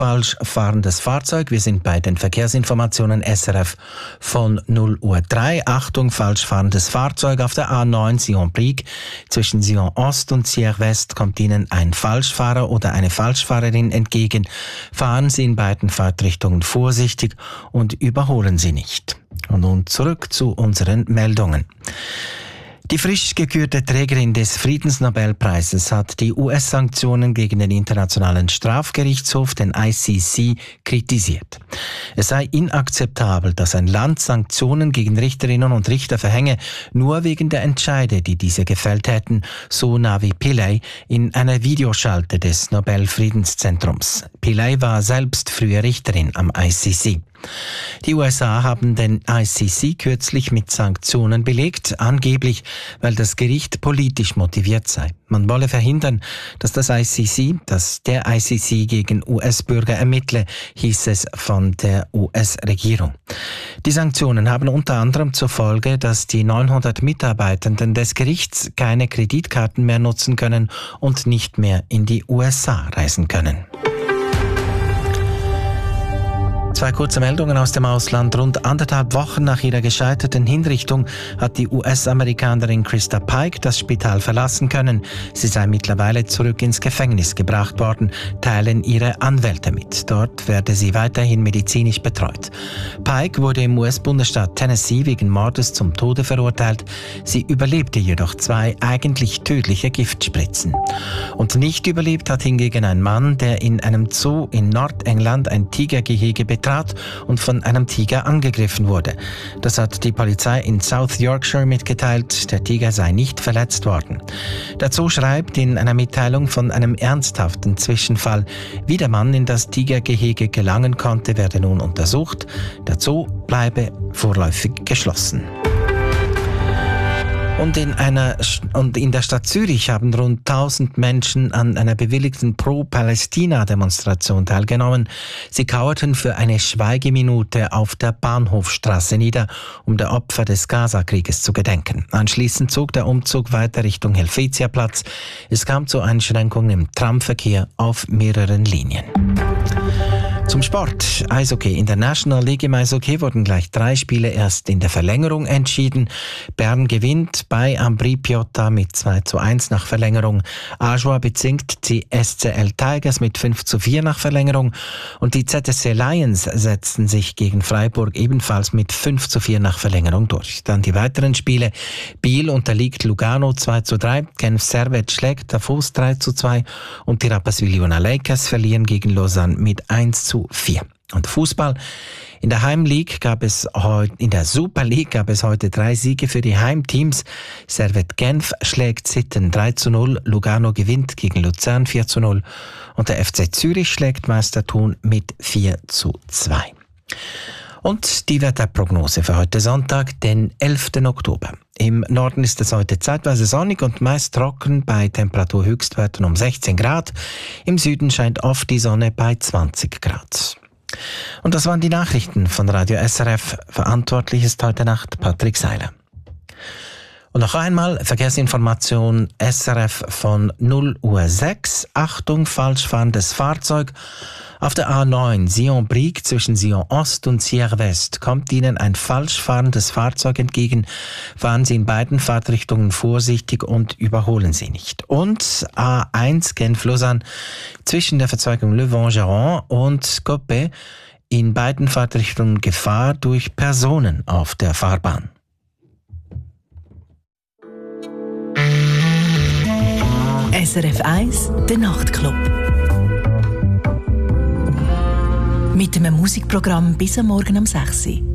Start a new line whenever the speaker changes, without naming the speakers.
falsch fahrendes Fahrzeug. Wir sind bei den Verkehrsinformationen SRF von 0:03 Uhr. Achtung, falsch fahrendes Fahrzeug auf der A9 Sion-Brieg. Zwischen Sion Ost und Sierre West kommt Ihnen ein Falschfahrer oder eine Falschfahrerin entgegen. Fahren Sie in beiden Fahrtrichtungen vorsichtig und überholen Sie nicht. Und nun zurück zu unseren Meldungen. Die frisch gekürte Trägerin des Friedensnobelpreises hat die US-Sanktionen gegen den Internationalen Strafgerichtshof, den ICC, kritisiert. Es sei inakzeptabel, dass ein Land Sanktionen gegen Richterinnen und Richter verhänge, nur wegen der Entscheide, die diese gefällt hätten, so Navi Pillay in einer Videoschalte des Nobelfriedenszentrums. Pillay war selbst früher Richterin am ICC. Die USA haben den ICC kürzlich mit Sanktionen belegt, angeblich, weil das Gericht politisch motiviert sei. Man wolle verhindern, dass der ICC gegen US-Bürger ermittle, hieß es von der US-Regierung. Die Sanktionen haben unter anderem zur Folge, dass die 900 Mitarbeitenden des Gerichts keine Kreditkarten mehr nutzen können und nicht mehr in die USA reisen können. Zwei kurze Meldungen aus dem Ausland. Rund 1,5 Wochen nach ihrer gescheiterten Hinrichtung hat die US-Amerikanerin Krista Pike das Spital verlassen können. Sie sei mittlerweile zurück ins Gefängnis gebracht worden, teilen ihre Anwälte mit. Dort werde sie weiterhin medizinisch betreut. Pike wurde im US-Bundesstaat Tennessee wegen Mordes zum Tode verurteilt. Sie überlebte jedoch 2 eigentlich tödliche Giftspritzen. Und nicht überlebt hat hingegen ein Mann, der in einem Zoo in Nordengland ein Tigergehege betrat und von einem Tiger angegriffen wurde. Das hat die Polizei in South Yorkshire mitgeteilt. Der Tiger sei nicht verletzt worden. Der Zoo schreibt in einer Mitteilung von einem ernsthaften Zwischenfall. Wie der Mann in das Tigergehege gelangen konnte, werde nun untersucht. Der Zoo bleibe vorläufig geschlossen. Und in der Stadt Zürich haben rund 1000 Menschen an einer bewilligten Pro-Palästina-Demonstration teilgenommen. Sie kauerten für eine Schweigeminute auf der Bahnhofstraße nieder, um der Opfer des Gaza-Krieges zu gedenken. Anschließend zog der Umzug weiter Richtung Helvetiaplatz. Es kam zu Einschränkungen im Tramverkehr auf mehreren Linien. Zum Sport. Eishockey. In der National League im Eishockey wurden gleich 3 Spiele erst in der Verlängerung entschieden. Bern gewinnt bei Ambri Piotta mit 2:1 nach Verlängerung. Ajoie bezwingt die SCL Tigers mit 5:4 nach Verlängerung. Und die ZSC Lions setzten sich gegen Freiburg ebenfalls mit 5:4 nach Verlängerung durch. Dann die weiteren Spiele. Biel unterliegt Lugano 2:3. Genf Servette schlägt Davos 3:2. Und die Rapperswil-Jona Lakers verlieren gegen Lausanne mit 1:4. Und Fußball. In der Super League gab es heute 3 Siege für die Heimteams. Servette Genf schlägt Sitten 3:0, Lugano gewinnt gegen Luzern 4:0 und der FC Zürich schlägt Meister Thun mit 4:2. Und die Wetterprognose für heute Sonntag, den 11. Oktober. Im Norden ist es heute zeitweise sonnig und meist trocken bei Temperaturhöchstwerten um 16 Grad. Im Süden scheint oft die Sonne bei 20 Grad. Und das waren die Nachrichten von Radio SRF. Verantwortlich ist heute Nacht Patrick Seiler. Und noch einmal Verkehrsinformation SRF von 0:06 Uhr. Achtung, falsch fahrendes Fahrzeug. Auf der A9 Sion-Brieg zwischen Sion Ost und Sierre West kommt Ihnen ein falsch fahrendes Fahrzeug entgegen. Fahren Sie in beiden Fahrtrichtungen vorsichtig und überholen Sie nicht. Und A1 Genf-Lausanne zwischen der Verzweigung Le Vent-Geron und Coppet in beiden Fahrtrichtungen Gefahr durch Personen auf der Fahrbahn.
SRF 1, der Nachtclub. Mit einem Musikprogramm bis am Morgen um 6 Uhr.